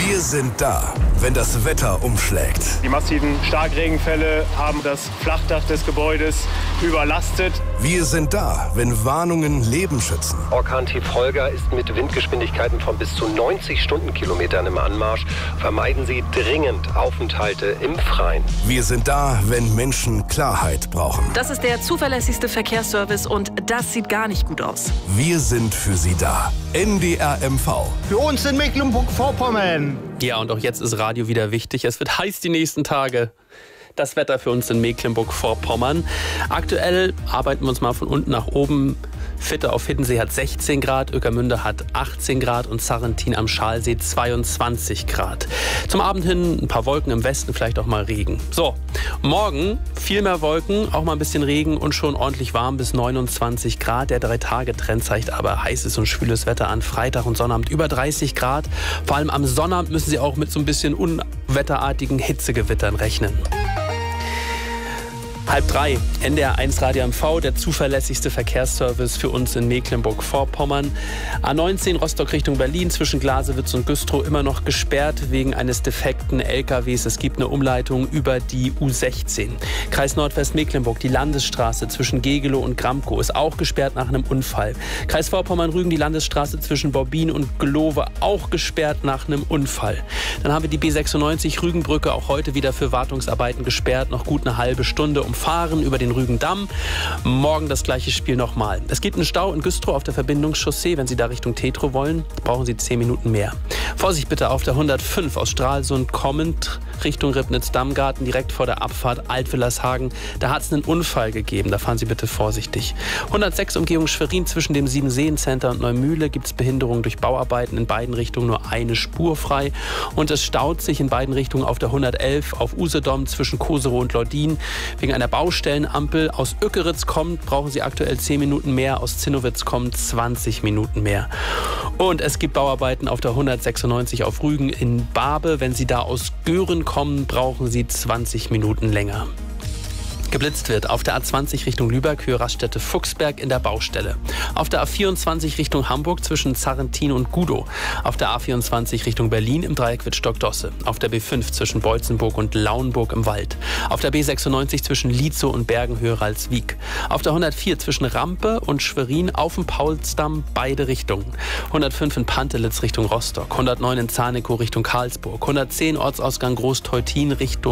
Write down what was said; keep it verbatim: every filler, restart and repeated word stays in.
Wir sind da, wenn das Wetter umschlägt. Die massiven Starkregenfälle haben das Flachdach des Gebäudes überlastet. Wir sind da, wenn Warnungen Leben schützen. Orkan-Tief Holger ist mit Windgeschwindigkeiten von bis zu neunzig Stundenkilometern im Anmarsch. Vermeiden Sie dringend Aufenthalte im Freien. Wir sind da, wenn Menschen Klarheit brauchen. Das ist der zuverlässigste Verkehrsservice und das sieht gar nicht gut aus. Wir sind für Sie da. N D R M V. Für uns in Mecklenburg-Vorpommern. Ja, und auch jetzt ist Radio wieder wichtig. Es wird heiß die nächsten Tage. Das Wetter für uns in Mecklenburg-Vorpommern. Aktuell arbeiten wir uns mal von unten nach oben. Fitte auf Hiddensee hat sechzehn Grad, Ueckermünde hat achtzehn Grad und Sarrentin am Schalsee zweiundzwanzig Grad. Zum Abend hin ein paar Wolken im Westen, vielleicht auch mal Regen. So, morgen viel mehr Wolken, auch mal ein bisschen Regen und schon ordentlich warm bis neunundzwanzig Grad. Der Drei-Tage-Trend zeigt aber heißes und schwüles Wetter an. Freitag und Sonnabend über dreißig Grad. Vor allem am Sonnabend müssen Sie auch mit so ein bisschen unwetterartigen Hitzegewittern rechnen. Halb drei, N D R eins Radio M V, der zuverlässigste Verkehrsservice für uns in Mecklenburg-Vorpommern. A neunzehn Rostock Richtung Berlin zwischen Glasewitz und Güstrow immer noch gesperrt wegen eines defekten L K Ws. Es gibt eine Umleitung über die U sechzehn. Kreis Nordwestmecklenburg, die Landesstraße zwischen Gegelow und Gramkow ist auch gesperrt nach einem Unfall. Kreis Vorpommern-Rügen, die Landesstraße zwischen Bobbin und Glowe auch gesperrt nach einem Unfall. Dann haben wir die B sechsundneunzig Rügenbrücke auch heute wieder für Wartungsarbeiten gesperrt. Noch gut eine halbe Stunde um Fahren über den Rügendamm. Morgen das gleiche Spiel nochmal. Es gibt einen Stau in Güstrow auf der Verbindungschaussee. Wenn Sie da Richtung Tetro wollen, brauchen Sie zehn Minuten mehr. Vorsicht bitte auf der hundertfünf aus Stralsund kommend Richtung Ribnitz-Dammgarten, direkt vor der Abfahrt Altwillershagen. Da hat es einen Unfall gegeben. Da fahren Sie bitte vorsichtig. hundertsechs Umgehung Schwerin zwischen dem Siebenseen-Center und Neumühle gibt es Behinderungen durch Bauarbeiten. In beiden Richtungen nur eine Spur frei. Und es staut sich in beiden Richtungen auf der hundertelf auf Usedom zwischen Koserow und Lordin wegen einer Baustellenampel. Aus Öckeritz kommt, brauchen Sie aktuell zehn Minuten mehr. Aus Zinnowitz kommt zwanzig Minuten mehr. Und es gibt Bauarbeiten auf der hundertsechsundneunzig auf Rügen in Barbe. Wenn Sie da aus Göhren kommen, brauchen Sie zwanzig Minuten länger. Geblitzt wird auf der A zwanzig Richtung Lübeck, Höhe Raststätte Fuchsberg in der Baustelle. Auf der A vierundzwanzig Richtung Hamburg zwischen Sarrentin und Gudow. Auf der A vierundzwanzig Richtung Berlin im Dreieck Wittstock-Dosse. Auf der B fünf zwischen Beutzenburg und Lauenburg im Wald. Auf der B sechsundneunzig zwischen Lietzow und Bergen, Höhe Ralswiek. Auf der hundertvier zwischen Rampe und Schwerin auf dem Paulsdamm, beide Richtungen. hundertfünf in Pantelitz Richtung Rostock. hundertneun in Zarnekow Richtung Karlsburg. hundertzehn Ortsausgang Großteutin Richtung